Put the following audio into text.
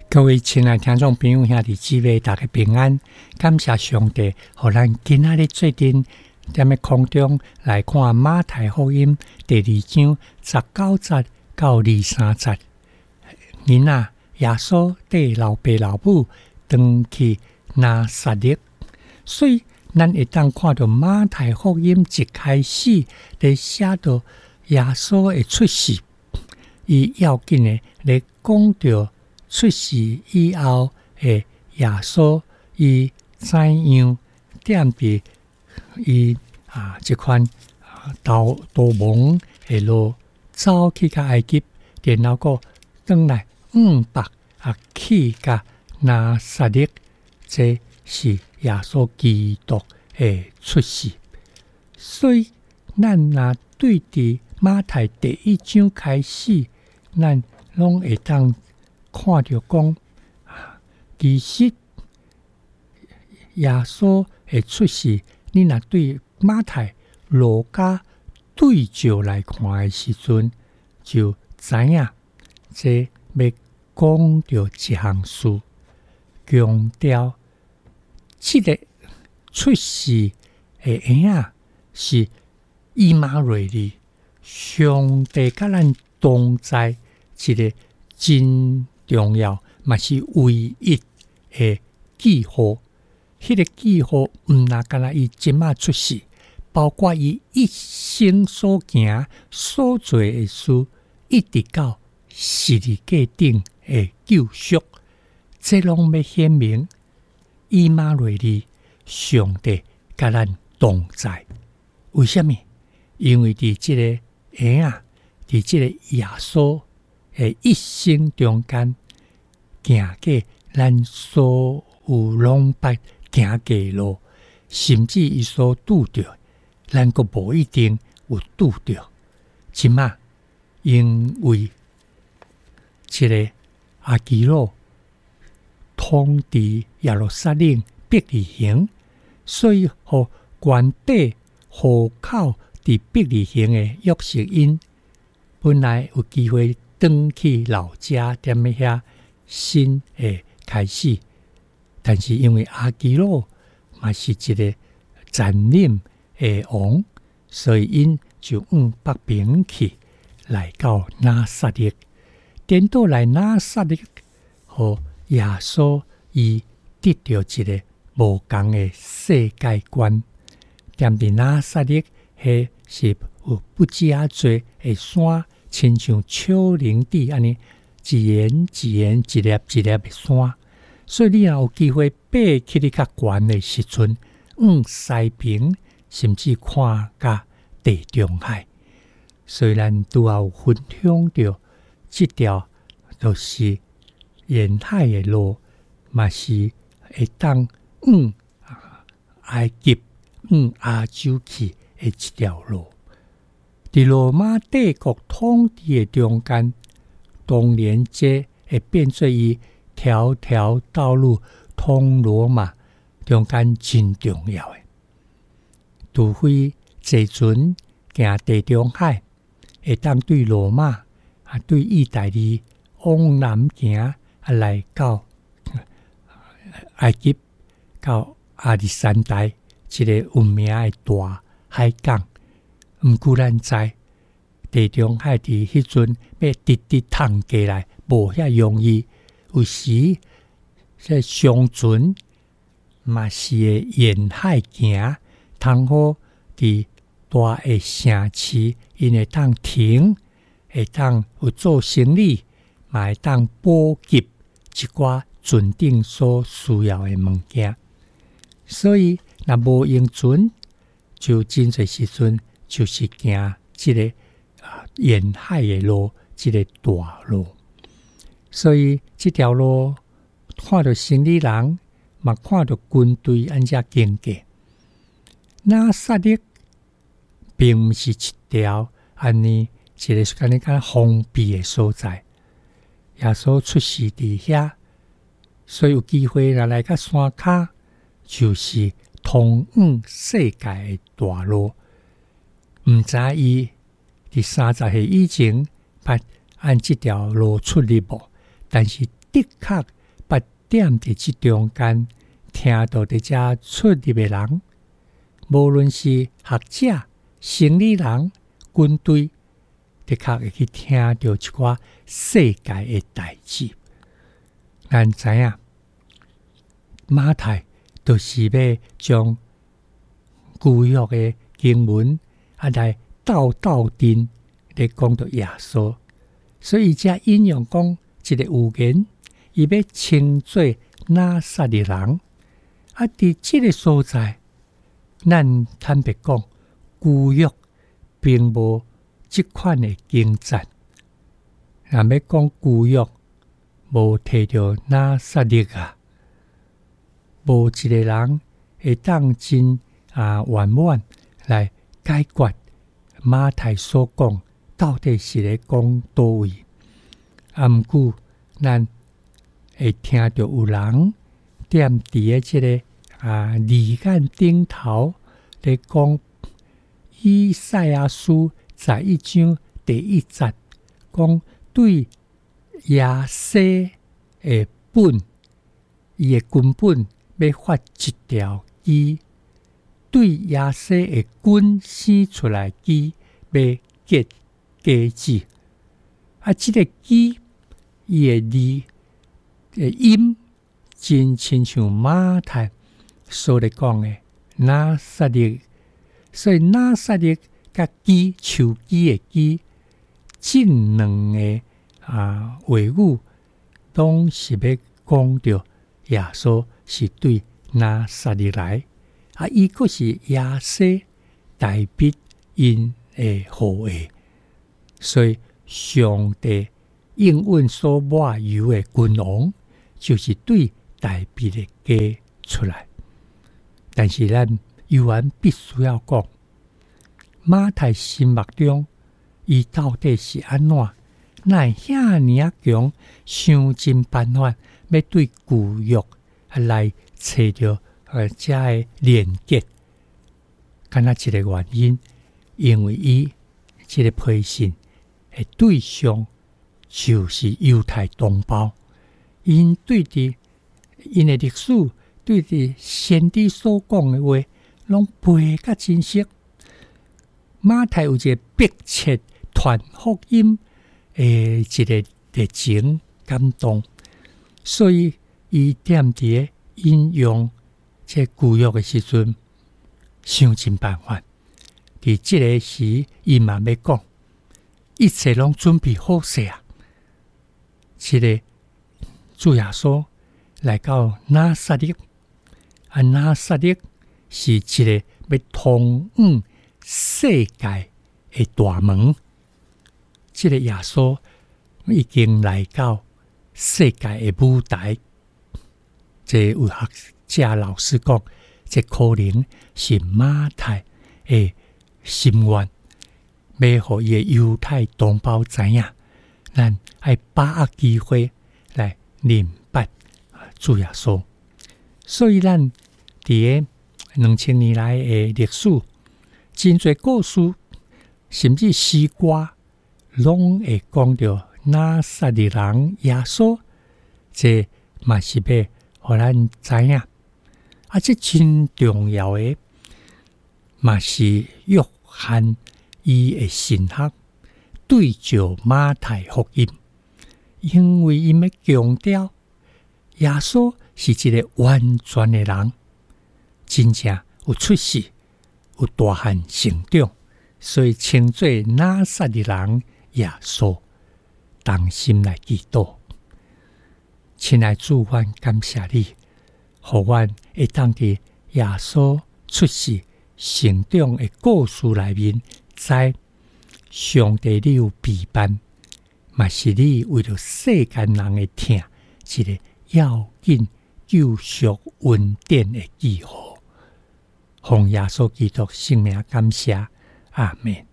各位亲爱听众朋友兄弟姊妹，大家平安！感谢上帝，让咱今仔日做阵踮咧空中来看马太福音第2章19节到23节。囡仔耶稣带老爸老母回去拿撒勒，所以咱会当看到马太福音一开始咧写到耶稣的出世，伊要紧的咧讲到出世以后的耶稣，伊怎样踮伫伊即款逃亡的路走去到埃及，然后个转来500去到拿撒勒，这是耶稣基督的出世。所以咱若对伫马太第1章开始，咱拢会当看到讲，其实耶稣的出世，你若对马太、路加对照来看的时阵，就知影这要讲到一项事，强调这个出世的婴仔是以马内利，上帝甲咱同在一个真重要，嘛是唯一的记号。迄个记号毋那干那伊即马出世，包括伊一生所行所做的事，一直到十字架顶的救赎，这拢要显明以马内利，上帝甲咱同在。为什么？因为伫即个婴仔，伫即个耶稣的一生中间，行过咱所有拢捌行过的路，甚至伊所拄着，咱阁无一定有拄着。即马因为这个阿基路统治耶路撒冷伯利恒，所以互原底户口伫伯利恒的约瑟因，本来有机会转去老家踮咧遐新的开始，但是因为阿基路嘛是一个残忍的王，所以因就往北边去，来到拿撒勒，颠倒来拿撒勒，互耶稣伊得到一个无共的世界观。踮伫拿撒勒，迄是有不止啊多的山，亲像丘陵地安尼，一沿一沿、一粒一粒的山。所以你若有机会爬去哩较悬的时阵，西平甚至看甲地中海。所以咱拄也有分享到，这条就是沿海的路，嘛是会当埃及亚洲去的一条路。伫罗马帝国统治的中间，当年这会变做伊条条道路通罗马中间真重要的。除非坐船行地中海，会当对罗马对意大利往南行来到埃及，到亚历山大一个有名的大海港。毋过咱知地中海伫迄阵要直直通过来，无遐容易。有时这商船嘛是会沿海行，通好伫大的城市，因会当停，会当有做生意，嘛会当补给一寡船顶所需要的物件。所以若无用船，就真侪时阵就是行这个沿海的路，这个大路。所以这条路看到生理人，嘛看到军队安怎经过。拿撒勒并不是一条安尼一个安尼较封闭的所在。耶稣出世伫遐，所以有机会来到山骹，就是通往世界的大路。毋知伊伫30岁以前捌按这条路出入无？但是的确踮伫即中間，聽到佇遮出入的人，無論是學者、生理人、軍隊，的確會去聽到一寡世界的代志。咱知影，馬太就是要將舊約的經文來鬥陣，來講到耶穌，所以才引用講一個預言，伊要稱作拿撒勒人。佇這個所在，咱坦白講，舊約並無這款的經節。若要講舊約無提到拿撒勒啊，無一個人會當真圓滿來解決馬太所講到底是咧講倒位。毋過，咱會聽到有人踮佇個即個字眼頂頭咧講以賽亞書11章第1節，講對耶西的本，伊的根本要發一條枝，對耶西的根生出來枝要結果子。這個枝伊的字的音真親像馬太所咧講的拿撒勒，所以拿撒勒甲枝樹枝的枝，這兩個話語攏是要講到耶穌是對拿撒勒來，伊閣是耶西大衛因的後裔，所以上帝應允所抹油的君王，就是對大衛的家出來。但是咱猶原必須要講，馬太心目中，伊到底是安怎？哪會遐爾啊強，想盡辦法要對舊約來找到這個連結？敢若一個原因，因為伊這個批信的對象就是猶太同胞，因對佇因的歷史，對佇先知所講的話，攏背較真實。馬太有一個迫切傳福音一個熱情感動，所以伊踮佇個引用這舊約的時陣，想盡辦法。佇這個時，伊嘛要講，一切攏準備好勢啊！這個主耶穌來到拿撒勒，拿撒勒是一個要通往世界的大門。這個耶穌已經來到世界的舞台。這有學者老師講，這可能是馬太的心願，要互伊的猶太同胞知影，咱愛把握機會來認捌主耶穌。所以咱佇個2000年來的歷史，真濟故事，甚至詩歌，攏會講到拿撒勒人耶穌，這嘛是要互咱知影。這真重要的，嘛是約翰伊的神學對照馬太福音，因為伊要強調耶穌是一個完全的人，真正有出世，有大漢成長，所以稱作拿撒勒人耶穌。同心來祈禱。親愛主，阮感謝你，互阮會當佇耶穌出世成長的故事內面，知上帝你有備辦，嘛是你為了世間人的疼，一個要緊救贖恩典的記號。奉耶穌基督聖名感謝，阿們。